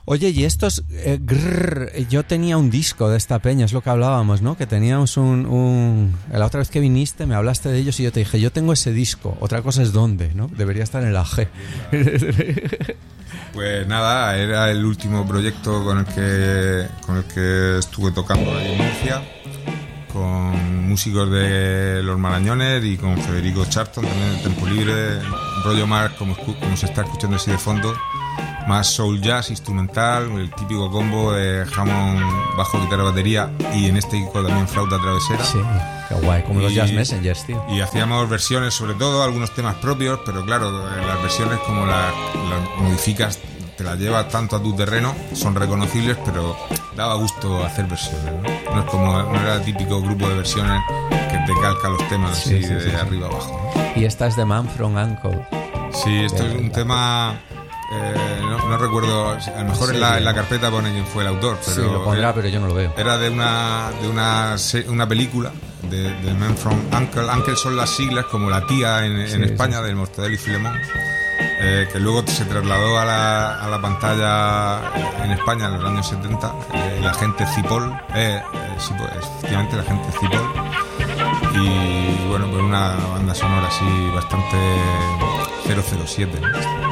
Oye, y estos... yo tenía un disco de esta peña, es lo que hablábamos, ¿no? Que teníamos la otra vez que viniste me hablaste de ellos y yo te dije, yo tengo ese disco, otra cosa es dónde, ¿no? Debería estar en la G. Pues nada, era el último proyecto con el que estuve tocando ahí en Murcia, con músicos de Los Marañones y con Federico Charlton también en el tiempo libre, un rollo más como se está escuchando así de fondo, más soul jazz instrumental, el típico combo de jamón, bajo, guitarra, batería y en este disco también flauta travesera. Sí, qué guay, como los Jazz Messengers, tío. Y hacíamos versiones, sobre todo algunos temas propios, pero claro, las versiones como las modificas, te las llevas tanto a tu terreno, son reconocibles, pero daba gusto hacer versiones, no era el típico grupo de versiones que te calca los temas así de arriba abajo, ¿no? Y esta es de Man from U.N.C.L.E. Sí, esto es un tema... no recuerdo, a lo mejor en la carpeta pone quién fue el autor, pero sí, lo pondrá, pero yo no lo veo. Era de una película de Man from U.N.C.L.E. U.N.C.L.E. son las siglas como la tía en España, del Mortadelo y Filemón, que luego se trasladó a la pantalla en España en los años 70, el agente Cipoll, efectivamente el agente Cipoll, y bueno, pues una banda sonora así bastante 007, ¿no?